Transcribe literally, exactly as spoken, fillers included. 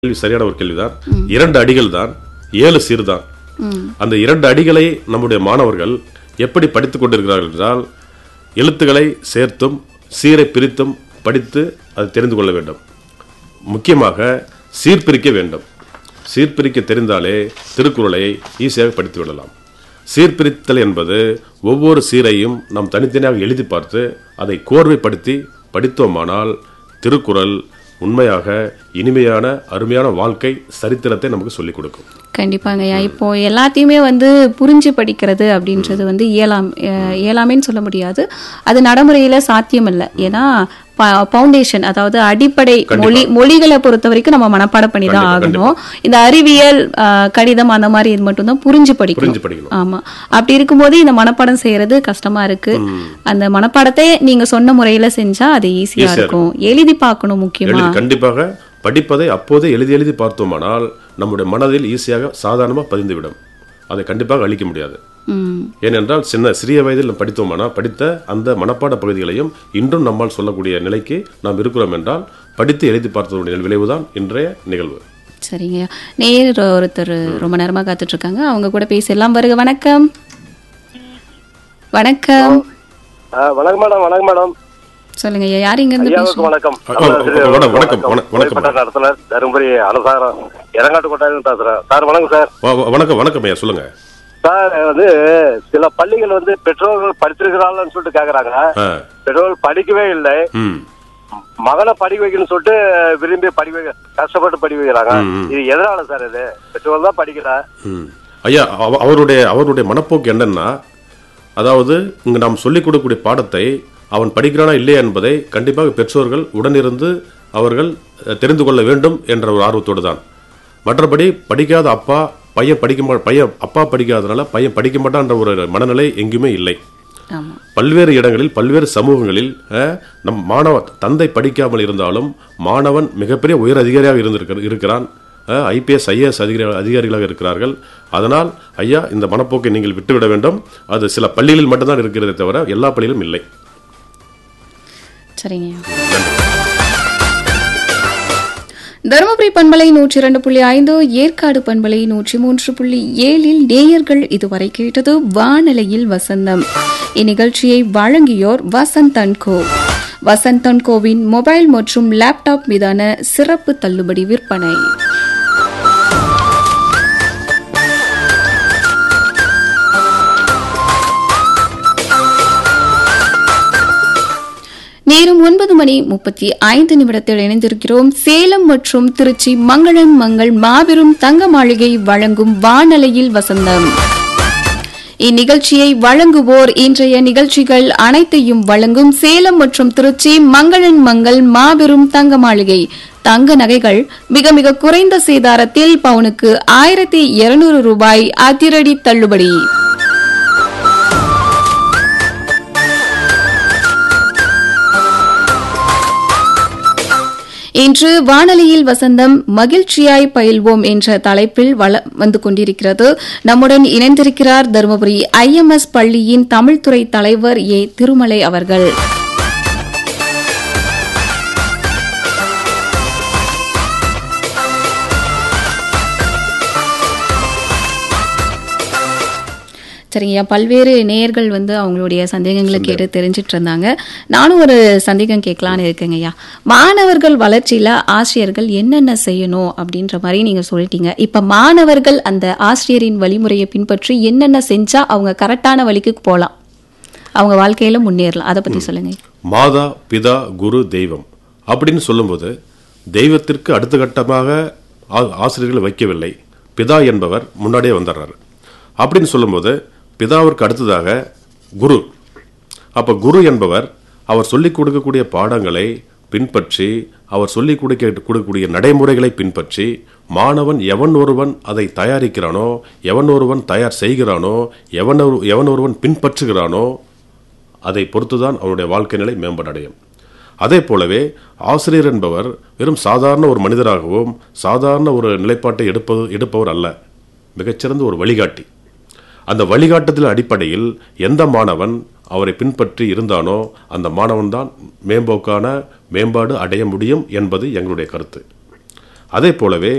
கேள்வி சரியான ஒரு கேள்விதான். இரண்டு அடிகள் தான், ஏழு சீர்தான். அந்த இரண்டு அடிகளை நம்முடைய மாணவர்கள் எப்படி படித்துக் கொண்டிருக்கிறார்கள் என்றால், எழுத்துக்களை சேர்த்தும் சீரை பிரித்தும் படித்து அதை தெரிந்து கொள்ள வேண்டும். முக்கியமாக சீர்பிரிக்க வேண்டும். சீர்பிரிக்க தெரிந்தாலே திருக்குறளை ஈஸியாக படித்து விடலாம். சீர்பிரித்தல் என்பது ஒவ்வொரு சீரையும் நாம் தனித்தனியாக எழுதி பார்த்து அதை கோர்வைப்படுத்தி படித்தோமானால் திருக்குறள் உண்மையாக இனிமையான அருமையான வாழ்க்கை சரித்திரத்தை நமக்கு சொல்லிக் கொடுக்கும். கண்டிப்பாங்கய்யா. இப்போ எல்லாத்தையுமே வந்து புரிஞ்சு படிக்கிறது அப்படின்றது வந்து இயலாம் இயலாமேன்னு சொல்ல முடியாது. அது நடைமுறையில சாத்தியம் இல்லை. ஏன்னா பவுண்டேஷன், அதாவது அடிப்படை மொழி மொழிகளை பொறுத்த வரைக்கும் நம்ம மனப்பாடம் பண்ணி தான் ஆகணும். இந்த அறிவியல், கணிதம் அந்த மாதிரி இது மட்டும் தான் புரிஞ்சு படிக்கணும். ஆமா, அப்படி இருக்கும்போது இந்த மனப்பாடம் செய்யறது கஷ்டமா இருக்கு. அந்த மனப்பாடத்தை நீங்க சொன்ன முறையில செஞ்சா அது ஈஸியா இருக்கும். எழுதி பார்க்கணும் முக்கியமா. கண்டிப்பாக படிப்பதை அப்போதே எழுதி எழுதி பார்த்தோமானால் நம்முடைய மனதில் ஈஸியாக சாதாரணமாக பதிந்துவிடும். அதை கண்டிப்பாக அழிக்க முடியாது. ஏனென்றால் சின்ன சிறிய வயதில் படித்தோமானா படித்த அந்த மனப்பாட பகுதிகளையும் இன்றும் நம்மால் சொல்லக்கூடிய நிலைக்கு நாம் இருக்கிறோம் என்றால் படித்து எழுதி பார்த்ததுடைய விளைவுதான் இன்றைய நிகழ்வு. சரிங்க. நேர் ஒருத்தர் ரொம்ப நேரமா காத்துட்டு இருக்காங்க, அவங்க கூட பேசலாம். வருக. வணக்கம். வணக்கம். வணக்கம் மேடம். வணக்கம் மேடம். சொல்லுங்க ஐயா, யார் இங்க இருந்து பேசுறீங்க? வணக்கம். நடத்துனர் தருமபுரி அலசாரம் இறங்காட்டு கொட்டாயிரம் பேசுறேன் சார். வணக்கம் சார். வணக்கம். வணக்கம் ஐயா, சொல்லுங்க சார். வந்து சில பள்ளிகள் வந்து பெற்றோர்கள் படிச்சிருக்கிறாங்கன்னு சொல்லிட்டு கேக்குறாங்க. பெற்றோர்கள் படிக்கவே இல்லை, மகனை படிக்க வைக்கணும்னு சொல்லிட்டு விரும்பி படிக்க வைக்க கஷ்டப்பட்டு படிக்க வைக்கிறாங்க. இது எதனால சார்? இது பெற்றோர்கள் தான் படிக்கல. ஐயா, அவருடைய அவருடைய மனப்போக்கு என்னன்னா, அதாவது இங்க நாம் சொல்லிக் கொடுக்கக்கூடிய பாடத்தை அவன் படிக்கிறானா இல்லையா என்பதை கண்டிப்பாக பெற்றோர்கள் உடனிருந்து அவர்கள் தெரிந்து கொள்ள வேண்டும் என்ற ஒரு ஆர்வத்தோடு தான். மற்றபடி படிக்காத அப்பா பையன் படிக்க பையன் அப்பா படிக்காதனால பையன் படிக்க மாட்டான் என்ற ஒரு மனநிலை எங்குமே இல்லை. பல்வேறு இடங்களில் பல்வேறு சமூகங்களில் நம் மாணவ தந்தை படிக்காமல் இருந்தாலும் மாணவன் மிகப்பெரிய உயர் அதிகாரியாக இருந்திருக்க இருக்கிறான். ஐபிஎஸ் ஐஏஎஸ் அதிகாரி அதிகாரிகளாக இருக்கிறார்கள். அதனால் ஐயா, இந்த மனப்போக்கை நீங்கள் விட்டுவிட வேண்டும். அது சில பள்ளிகளில் மட்டும்தான் இருக்கிறதே தவிர எல்லா பள்ளியிலும் இல்லை. சரிங்க. தருமபுரி பண்பலை நூற்றி இரண்டு புள்ளி ஐந்து, ஏற்காடு பண்பலை நூற்றி மூன்று புள்ளி ஏழில் நேயர்கள் இதுவரை கேட்டது வானலையில் வசந்தம். இந்நிகழ்ச்சியை வழங்கியோர் Vasanth and go. Vasanth and CoWIN mobile மற்றும் லேப்டாப் மீதான சிறப்பு தள்ளுபடி விற்பனை. நேரம் ஒன்பது மணி முப்பத்தி ஐந்து நிமிடத்தில் இணைந்திருக்கிறோம். சேலம் மற்றும் திருச்சி மங்களன் மங்கள் மாபெரும் தங்க மாளிகை வழங்கும் வானலையில் வசந்தம். இந்நிகழ்ச்சியை வழங்குவோர் இன்றைய நிகழ்ச்சிகள் அனைத்தையும் வழங்கும் சேலம் மற்றும் திருச்சி மங்களன் மங்கள் மாபெரும் தங்க மாளிகை. தங்க நகைகள் மிக மிக குறைந்த சேதாரத்தில் பவுனுக்கு ஆயிரத்தி இருநூறு ரூபாய் அதிரடி தள்ளுபடி. இன்று வானொலியில் வசந்தம் மகிழ்ச்சியாய் பயில்வோம் என்ற தலைப்பில் வந்து கொண்டிருக்கிறது. நம்முடன் இணைந்திருக்கிறார் தருமபுரி ஐஎம்எஸ் பள்ளியின் தமிழ்துறை தலைவர் ஏ திருமலை அவர்கள். சரிங்கய்யா, பல்வேறு நேயர்கள் வந்து அவங்களுடைய சந்தேகங்களை கேட்டு தெரிஞ்சிட்டு இருந்தாங்க. நானும் ஒரு சந்தேகம் கேட்கலான்னு இருக்கேங்க ஐயா. மாணவர்கள் வளர்ச்சியில ஆசிரியர்கள் என்னென்ன செய்யணும் அப்படின்ற மாதிரி நீங்க சொல்லிட்டீங்க. இப்ப மாணவர்கள் அந்த ஆசிரியரின் வழிமுறையை பின்பற்றி என்னென்ன செஞ்சா அவங்க கரெக்டான வழிக்கு போகலாம், அவங்க வாழ்க்கையில முன்னேறலாம், அதை பத்தி சொல்லுங்க. மாதா பிதா குரு தெய்வம் அப்படின்னு சொல்லும்போது தெய்வத்திற்கு அடுத்த கட்டமாக ஆசிரியர்கள் வைக்கவில்லை. பிதா என்பவர் முன்னாடியே வந்துடுறாரு. அப்படின்னு சொல்லும்போது பிதாவிற்கு அடுத்ததாக குரு. அப்ப குரு என்பவர் அவர் சொல்லிக் கொடுக்கக்கூடிய பாடங்களை பின்பற்றி, அவர் சொல்லிக் கொடுக்க கொடுக்கக்கூடிய நடைமுறைகளை பின்பற்றி மாணவன் எவன் ஒருவன் அதை தயாரிக்கிறானோ, எவன் ஒருவன் தயார் செய்கிறானோ, எவன் எவன் ஒருவன் பின்பற்றுகிறானோ அதை பொறுத்துதான் அவனுடைய வாழ்க்கை நிலை மேம்படடையும். அதே போலவே ஆசிரியர் என்பவர் வெறும் சாதாரண ஒரு மனிதராகவும் சாதாரண ஒரு நிலைப்பாட்டை எடுப்பது எடுப்பவர் அல்ல, மிகச்சிறந்த ஒரு வழிகாட்டி. அந்த வழிகாட்டுதல் அடிப்படையில் எந்த மாணவன் அவரை பின்பற்றி இருந்தானோ அந்த மாணவன் தான் மேம்போக்கான மேம்பாடு அடைய முடியும் என்பது எங்களுடைய கருத்து. அதே போலவே